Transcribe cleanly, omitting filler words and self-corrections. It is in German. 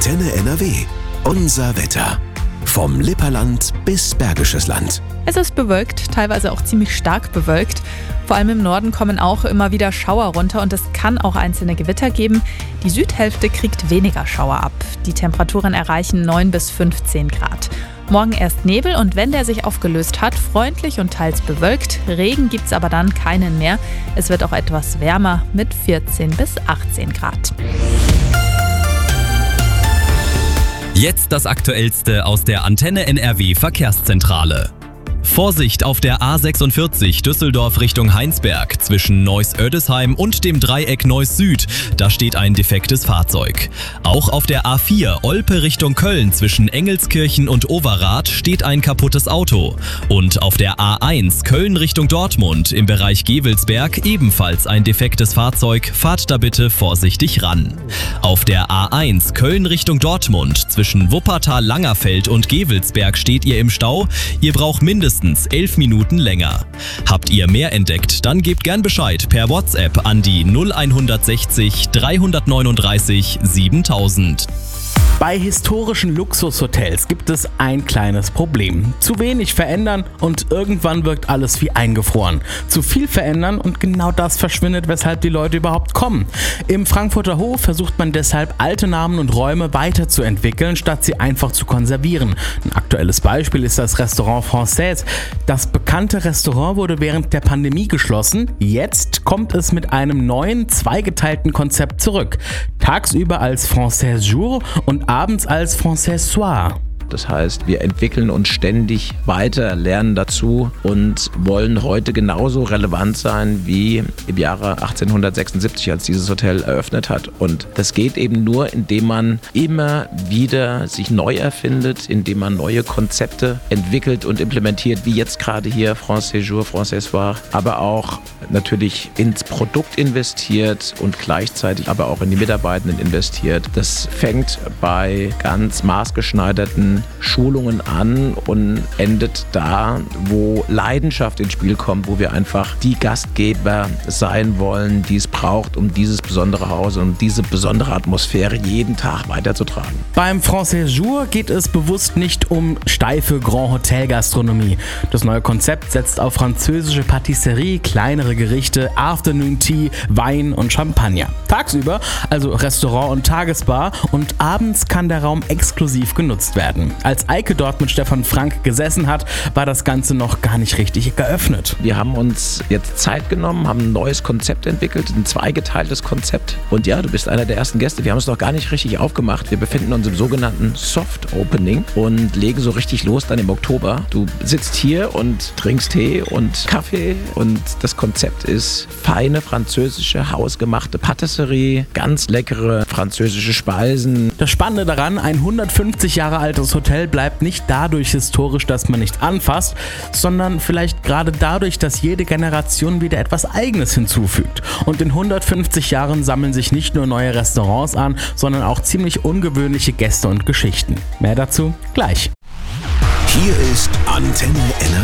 Antenne NRW. Unser Wetter. Vom Lipperland bis Bergisches Land. Es ist bewölkt, teilweise auch ziemlich stark bewölkt. Vor allem im Norden kommen auch immer wieder Schauer runter und es kann auch einzelne Gewitter geben. Die Südhälfte kriegt weniger Schauer ab. Die Temperaturen erreichen 9 bis 15 Grad. Morgen erst Nebel und wenn der sich aufgelöst hat, freundlich und teils bewölkt. Regen gibt's aber dann keinen mehr. Es wird auch etwas wärmer mit 14 bis 18 Grad. Jetzt das Aktuellste aus der Antenne NRW Verkehrszentrale. Vorsicht auf der A46 Düsseldorf Richtung Heinsberg zwischen Neuss-Oedesheim und dem Dreieck Neuss Süd. Da steht ein defektes Fahrzeug. Auch auf der A4 Olpe Richtung Köln zwischen Engelskirchen und Overath steht ein kaputtes Auto. Und auf der A1 Köln Richtung Dortmund im Bereich Gevelsberg ebenfalls ein defektes Fahrzeug. Fahrt da bitte vorsichtig ran. Auf der A1 Köln Richtung Dortmund zwischen Wuppertal-Langerfeld und Gevelsberg steht ihr im Stau. Ihr braucht mindestens 11 Minuten länger. Habt ihr mehr entdeckt, dann gebt gern Bescheid per WhatsApp an die 0160 339 7000. Bei historischen Luxushotels gibt es ein kleines Problem. Zu wenig verändern und irgendwann wirkt alles wie eingefroren. Zu viel verändern und genau das verschwindet, weshalb die Leute überhaupt kommen. Im Frankfurter Hof versucht man deshalb, alte Namen und Räume weiterzuentwickeln, statt sie einfach zu konservieren. Ein aktuelles Beispiel ist das Restaurant Française. Das bekannte Restaurant wurde während der Pandemie geschlossen. Jetzt kommt es mit einem neuen, zweigeteilten Konzept zurück. Tagsüber als Française Jour und abends als Française Soir. Das heißt, wir entwickeln uns ständig weiter, lernen dazu und wollen heute genauso relevant sein wie im Jahre 1876, als dieses Hotel eröffnet hat. Und das geht eben nur, indem man immer wieder sich neu erfindet, indem man neue Konzepte entwickelt und implementiert, wie jetzt gerade hier Française Jour, Française Soir, aber auch natürlich ins Produkt investiert und gleichzeitig aber auch in die Mitarbeitenden investiert. Das fängt bei ganz maßgeschneiderten Schulungen an und endet da, wo Leidenschaft ins Spiel kommt, wo wir einfach die Gastgeber sein wollen, die es braucht, um dieses besondere Haus und diese besondere Atmosphäre jeden Tag weiterzutragen. Beim Française Jour geht es bewusst nicht um steife Grand Hotel Gastronomie. Das neue Konzept setzt auf französische Patisserie, kleinere Gerichte, Afternoon Tea, Wein und Champagner. Tagsüber also Restaurant und Tagesbar und abends kann der Raum exklusiv genutzt werden. Als Eike dort mit Stefan Frank gesessen hat, war das Ganze noch gar nicht richtig geöffnet. Wir haben uns jetzt Zeit genommen, haben ein neues Konzept entwickelt, ein zweigeteiltes Konzept. Und ja, du bist einer der ersten Gäste. Wir haben es noch gar nicht richtig aufgemacht. Wir befinden uns im sogenannten Soft Opening und legen so richtig los dann im Oktober. Du sitzt hier und trinkst Tee und Kaffee und das Konzept ist feine französische, hausgemachte Patisserie, ganz leckere französische Speisen. Das Spannende daran, ein 150 Jahre altes Hotel bleibt nicht dadurch historisch, dass man nichts anfasst, sondern vielleicht gerade dadurch, dass jede Generation wieder etwas Eigenes hinzufügt. Und in 150 Jahren sammeln sich nicht nur neue Restaurants an, sondern auch ziemlich ungewöhnliche Gäste und Geschichten. Mehr dazu gleich. Hier ist Antenne NRW.